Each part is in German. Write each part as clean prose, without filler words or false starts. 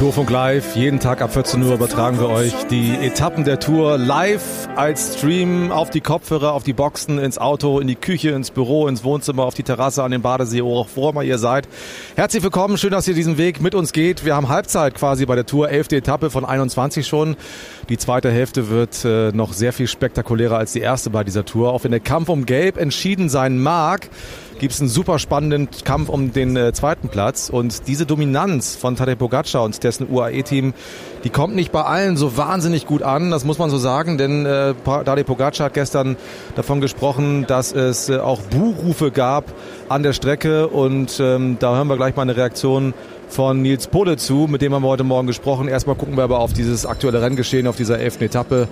Tourfunk Live, jeden Tag ab 14 Uhr übertragen wir euch die Etappen der Tour live als Stream auf die Kopfhörer, auf die Boxen, ins Auto, in die Küche, ins Büro, ins Wohnzimmer, auf die Terrasse, an den Badesee, wo auch immer ihr seid. Herzlich willkommen, schön, dass ihr diesen Weg mit uns geht. Wir haben Halbzeit quasi bei der Tour, 11. Etappe von 21 schon. Die zweite Hälfte wird noch sehr viel spektakulärer als die erste bei dieser Tour. Auch wenn der Kampf um Gelb entschieden sein mag, gibt es einen super spannenden Kampf um den zweiten Platz. Und diese Dominanz von Tadej Pogačar und dessen UAE-Team, die kommt nicht bei allen so wahnsinnig gut an, das muss man so sagen, denn Tadej Pogačar hat gestern davon gesprochen, dass es auch Buhrufe gab an der Strecke. Und da hören wir gleich mal eine Reaktion von Nils Politt zu, mit dem haben wir heute Morgen gesprochen. Erstmal gucken wir aber auf dieses aktuelle Renngeschehen auf dieser 11. Etappe.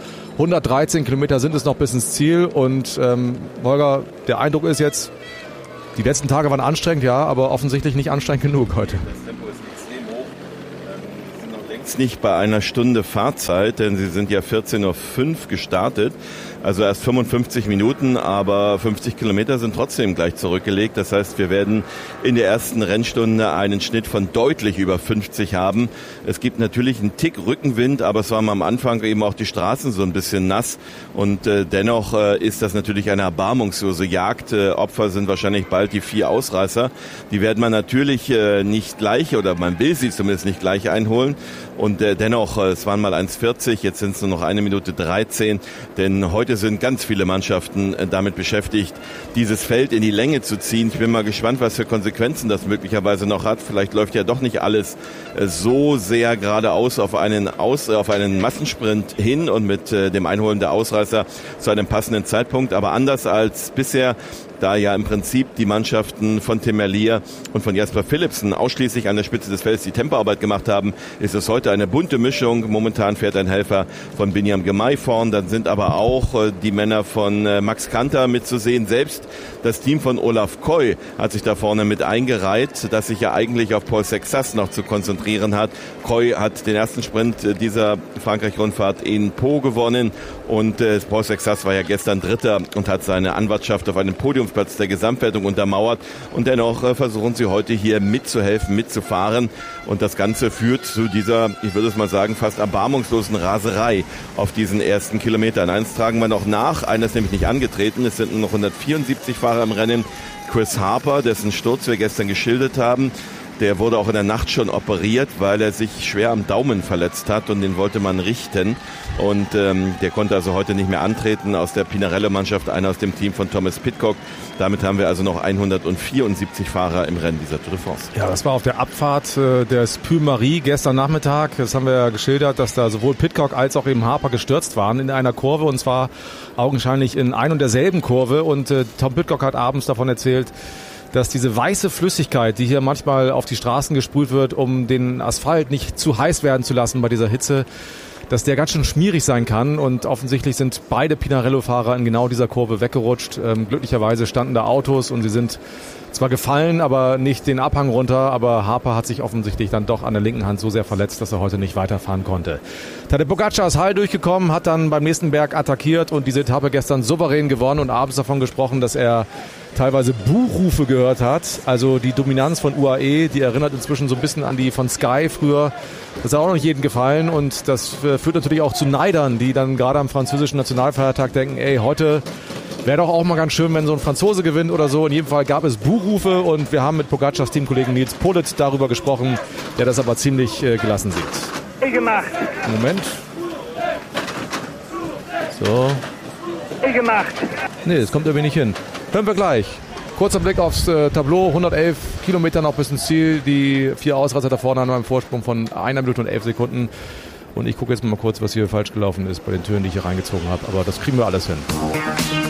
113 Kilometer sind es noch bis ins Ziel. Und Holger, der Eindruck ist jetzt, die letzten Tage waren anstrengend, ja, aber offensichtlich nicht anstrengend genug heute. Das Tempo ist extrem hoch. Wir sind noch längst nicht bei einer Stunde Fahrzeit, denn sie sind ja 14:05 Uhr gestartet. Also erst 55 Minuten, aber 50 Kilometer sind trotzdem gleich zurückgelegt. Das heißt, wir werden in der ersten Rennstunde einen Schnitt von deutlich über 50 haben. Es gibt natürlich einen Tick Rückenwind, aber es waren am Anfang eben auch die Straßen so ein bisschen nass. Und dennoch ist das natürlich eine erbarmungslose Jagd. Opfer sind wahrscheinlich bald die 4 Ausreißer. Die werden man natürlich nicht gleich, oder man will sie zumindest nicht gleich einholen. Und dennoch, es waren mal 1:40, jetzt sind es nur noch 1 Minute 13, denn heute sind ganz viele Mannschaften damit beschäftigt, dieses Feld in die Länge zu ziehen. Ich bin mal gespannt, was für Konsequenzen das möglicherweise noch hat. Vielleicht läuft ja doch nicht alles so sehr geradeaus auf einen Massensprint hin und mit dem Einholen der Ausreißer zu einem passenden Zeitpunkt. Aber anders als bisher, da ja im Prinzip die Mannschaften von Tim Merlier und von Jasper Philipsen ausschließlich an der Spitze des Felds die Tempoarbeit gemacht haben, ist es heute eine bunte Mischung. Momentan fährt ein Helfer von Binyam Girmay vorn, dann sind aber auch die Männer von Max Kanter mitzusehen. Selbst das Team von Olaf Koy hat sich da vorne mit eingereiht, das sich ja eigentlich auf Paul Sexas noch zu konzentrieren hat. Koy hat den ersten Sprint dieser Frankreich-Rundfahrt in Pau gewonnen und Paul Sexas war ja gestern Dritter und hat seine Anwartschaft auf einem Podiumsplatz der Gesamtwertung untermauert. Und dennoch versuchen sie heute hier mitzuhelfen, mitzufahren. Und das Ganze führt zu dieser, ich würde es mal sagen, fast erbarmungslosen Raserei auf diesen ersten Kilometern. Eins tragen wir noch nach, einer ist nämlich nicht angetreten. Es sind nur noch 174 Fahrer im Rennen. Chris Harper, dessen Sturz wir gestern geschildert haben, der wurde auch in der Nacht schon operiert, weil er sich schwer am Daumen verletzt hat und den wollte man richten. Und der konnte also heute nicht mehr antreten. Aus der Pinarello-Mannschaft, einer aus dem Team von Thomas Pidcock. Damit haben wir also noch 174 Fahrer im Rennen dieser Tour de France. Ja, das war auf der Abfahrt des Puy-Marie gestern Nachmittag. Das haben wir ja geschildert, dass da sowohl Pidcock als auch eben Harper gestürzt waren in einer Kurve. Und zwar augenscheinlich in ein und derselben Kurve. Und Tom Pidcock hat abends davon erzählt, dass diese weiße Flüssigkeit, die hier manchmal auf die Straßen gesprüht wird, um den Asphalt nicht zu heiß werden zu lassen bei dieser Hitze, dass der ganz schön schmierig sein kann. Und offensichtlich sind beide Pinarello-Fahrer in genau dieser Kurve weggerutscht. Glücklicherweise standen da Autos und sie sind zwar gefallen, aber nicht den Abhang runter. Aber Harper hat sich offensichtlich dann doch an der linken Hand so sehr verletzt, dass er heute nicht weiterfahren konnte. Tadej Pogačar ist heil durchgekommen, hat dann beim nächsten Berg attackiert und diese Etappe gestern souverän gewonnen und abends davon gesprochen, dass er teilweise Buhrufe gehört hat. Also die Dominanz von UAE, die erinnert inzwischen so ein bisschen an die von Sky früher. Das hat auch noch nicht jedem gefallen und das führt natürlich auch zu Neidern, die dann gerade am französischen Nationalfeiertag denken, ey, heute wäre doch auch mal ganz schön, wenn so ein Franzose gewinnt oder so. In jedem Fall gab es Buhrufe und wir haben mit Pogačars Teamkollegen Nils Politt darüber gesprochen, der das aber ziemlich gelassen sieht. Gemacht. Moment. So. Gemacht. Nee, das kommt irgendwie nicht hin. Hören wir gleich. Kurzer Blick aufs Tableau. 111 Kilometer noch bis ins Ziel. Die 4 Ausreißer da vorne haben einen Vorsprung von 1 Minute und 11 Sekunden. Und ich gucke jetzt mal kurz, was hier falsch gelaufen ist bei den Türen, die ich hier reingezogen habe. Aber das kriegen wir alles hin.